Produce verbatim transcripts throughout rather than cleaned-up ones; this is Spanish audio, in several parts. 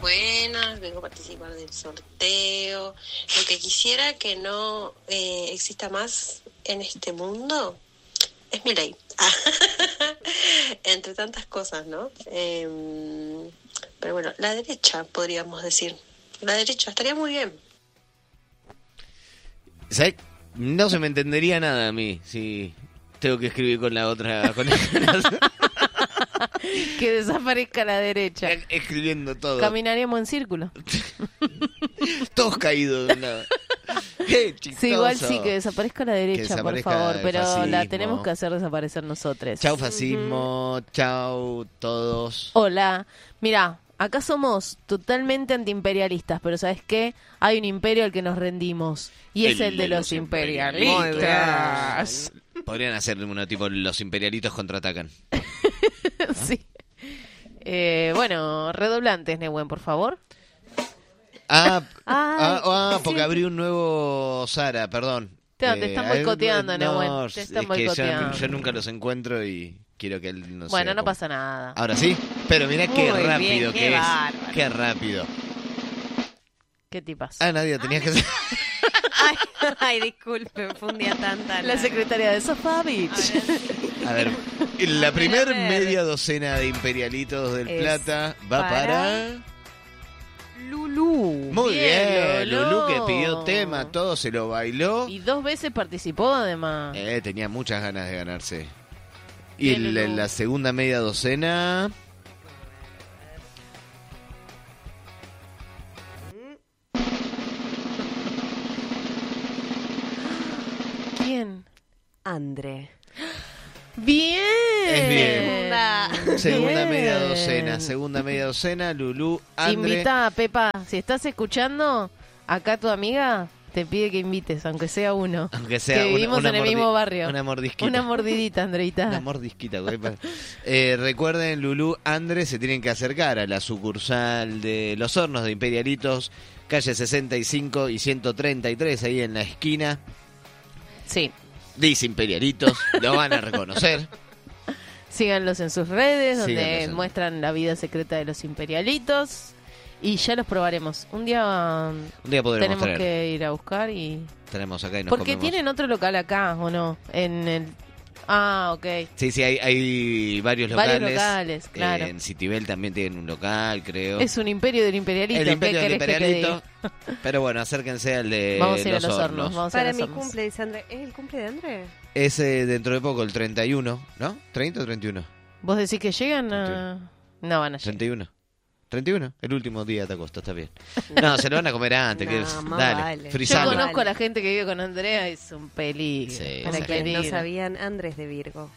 buenas, vengo a participar del sorteo. Lo que quisiera que no eh, exista más en este mundo es mi ley. Entre tantas cosas, ¿no? Eh, pero bueno, la derecha, podríamos decir. La derecha estaría muy bien. ¿Sabes? No se me entendería nada a mí si tengo que escribir con la otra. Con la... Que desaparezca la derecha. Escribiendo todo. Caminaríamos en círculo. Todos caídos de un lado. Qué chistoso. Sí, igual sí, que desaparezca la derecha, desaparezca por favor. Pero fascismo. la tenemos que hacer desaparecer nosotros. Chau fascismo, uh-huh. Chau todos. Hola, mira, acá somos totalmente antiimperialistas, pero ¿sabes qué? Hay un imperio al que nos rendimos. Y es el, el de, de los, los imperialistas. Podrían hacer uno tipo los imperialitos contraatacan. Sí. Eh, bueno, redoblantes, Nehuen, por favor. Ah, ah, ah, porque sí. Abrí un nuevo Zara, perdón. Te, te están boicoteando, eh, Nehuen. No, te están es que boicoteando. yo, yo nunca los encuentro y quiero que él no Bueno, no como... pasa nada. Ahora sí, pero mirá qué Muy rápido bien, que qué es. Bárbaro. Qué rápido. ¿Qué tipas? Ah, Nadia, tenías que hacer... Ay, ay, disculpe, fue un día tanta. La secretaria de Sofá Beach. A ver, la primer media docena de imperialitos del es Plata va para... para... Lulú. Muy bien, bien Lulú, que pidió tema, todo se lo bailó. Y dos veces participó además. Eh, tenía muchas ganas de ganarse. Y la, la segunda media docena... ¿Quién? André. Bien. Es bien. Segunda, segunda bien. media docena, segunda media docena, Lulú, André. Invita a Pepa, si estás escuchando, acá tu amiga te pide que invites, aunque sea uno. Aunque sea que vivimos una, una en el mordi- mismo barrio. Una mordisquita. Una mordidita, Andreita. Una mordisquita. eh, recuerden, Lulú, André se tienen que acercar a la sucursal de Los Hornos de Imperialitos, calle sesenta y cinco y ciento treinta y tres, ahí en la esquina. Sí. Dice Imperialitos, lo van a reconocer. Síganlos en sus redes, donde Síganlos en... muestran la vida secreta de los Imperialitos. Y ya los probaremos. Un día, Un día tenemos traer. que ir a buscar y... Tenemos acá y nos Porque comemos. tienen otro local acá, ¿o no? En el... Ah, ok. Sí, sí, hay, hay varios locales. Varios locales, claro. Eh, en Citibel también tienen un local, creo. Es un imperio del imperialito. El imperio ¿Qué del querés imperialito. Que te Pero bueno, acérquense al de Vamos a ir los, a los hornos. hornos. Vamos Para a mi los hornos. cumple, dice André. ¿Es el cumple de André? Es eh, dentro de poco, el treinta y uno, ¿no? ¿treinta o treinta y uno? ¿Vos decís que llegan a...? No van a llegar. treinta y uno. treinta y uno, el último día de agosto, está bien. No, se lo van a comer antes. No, que más Dale, vale. frisalo. Yo conozco a la gente que vive con Andrea, es un peligro. Sí, Para sí. quienes no sabían, Andrés de Virgo.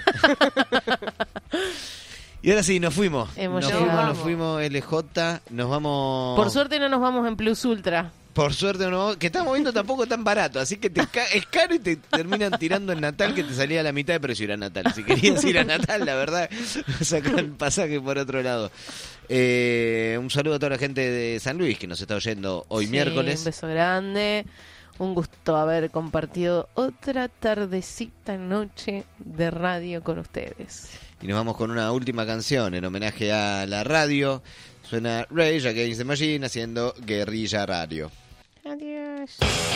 Y ahora sí, nos fuimos. Hemos nos llegado. fuimos, nos fuimos, L J, nos vamos... Por suerte no nos vamos en Plus Ultra. Por suerte no, que estamos viendo tampoco tan barato, así que te ca- es caro y te terminan tirando en Natal, que te salía a la mitad de precio ir a Natal. Si querías ir a Natal, la verdad, sacar el pasaje por otro lado. Eh, un saludo a toda la gente de San Luis que nos está oyendo hoy Sí, miércoles. Un beso grande. Un gusto haber compartido otra tardecita, noche de radio con ustedes. Y nos vamos con una última canción en homenaje a la radio. Suena Rage Against the Machine haciendo Guerrilla Radio. Adiós.